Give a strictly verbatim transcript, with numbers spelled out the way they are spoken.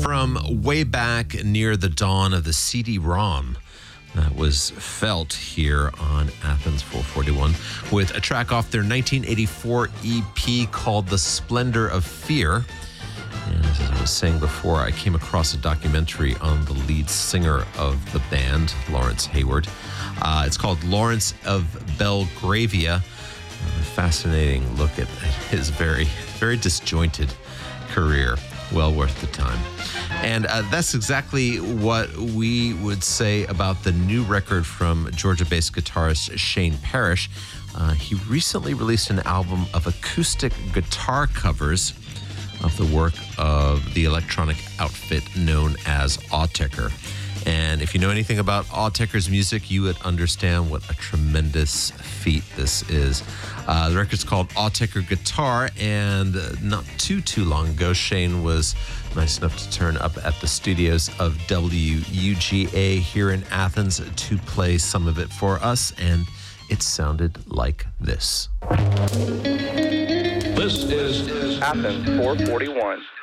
From way back near the dawn of the C D ROM that was felt here on Athens four forty-one with a track off their nineteen eighty-four E P called The Splendor of Fear. And as I was saying before, I came across a documentary on the lead singer of the band, Lawrence Hayward. Uh, it's called Lawrence of Belgravia. A fascinating look at his very, very disjointed career. Well worth the time. And uh, that's exactly what we would say about the new record from Georgia-based guitarist Shane Parrish. Uh, he recently released an album of acoustic guitar covers of the work of the electronic outfit known as Autechre. And if you know anything about Autechre's music, you would understand what a tremendous feat this is. Uh, the record's called Autechre Guitar, and not too, too long ago, Shane was nice enough to turn up at the studios of W U G A here in Athens to play some of it for us, and it sounded like this. This is Athens four forty-one.